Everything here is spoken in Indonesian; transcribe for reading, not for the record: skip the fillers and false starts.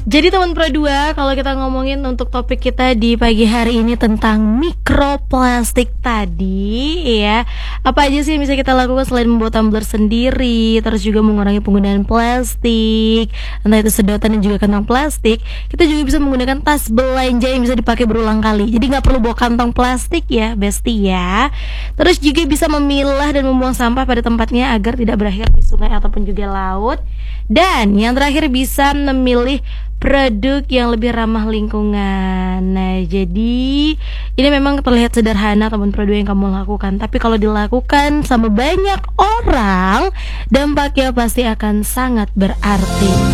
Jadi teman Pro 2, kalau kita ngomongin untuk topik kita di pagi hari ini tentang mikroplastik tadi ya, apa aja sih yang bisa kita lakukan selain membuat tumbler sendiri, terus juga mengurangi penggunaan plastik, entah itu sedotan dan juga kantong plastik. Kita juga bisa menggunakan tas belanja yang bisa dipakai berulang kali, jadi nggak perlu bawa kantong plastik ya Besti ya. Terus juga bisa memilah dan membuang sampah pada tempatnya agar tidak berakhir di sungai ataupun juga laut. Dan yang terakhir bisa memilih produk yang lebih ramah lingkungan. Nah, jadi ini memang terlihat sederhana teman Pro 2 yang kamu lakukan, tapi kalau dilakukan sama banyak orang, dampaknya pasti akan sangat berarti.